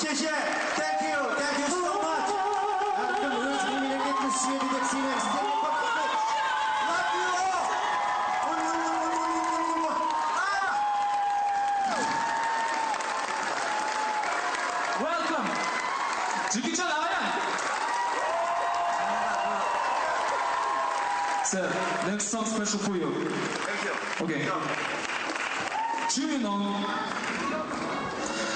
谢谢 ，Thank you，Thank you so much。更多的聪明人给不谢的的亲人，谢谢你们。Love you all。 Welcome. Jigichan Ayan. Sir, next song special for you. Thank you. Okay. 주인공